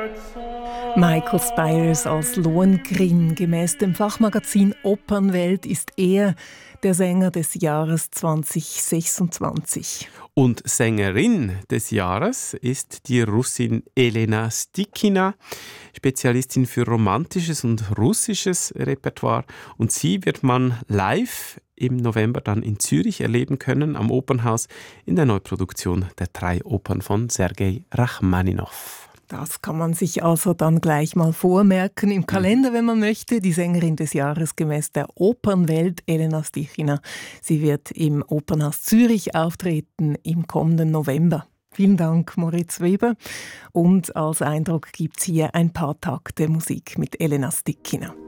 Michael Spyres als Lohengrin. Gemäß dem Fachmagazin Opernwelt ist er der Sänger des Jahres 2026. Und Sängerin des Jahres ist die Russin Elena Stikhina, Spezialistin für romantisches und russisches Repertoire. Und sie wird man live im November dann in Zürich erleben können, am Opernhaus, in der Neuproduktion der 3 Opern von Sergei Rachmaninow. Das kann man sich also dann gleich mal vormerken im Kalender, wenn man möchte. Die Sängerin des Jahres gemäß der Opernwelt, Elena Stikhina. Sie wird im Opernhaus Zürich auftreten im kommenden November. Vielen Dank, Moritz Weber. Und als Eindruck gibt es hier ein paar Takte Musik mit Elena Stikhina.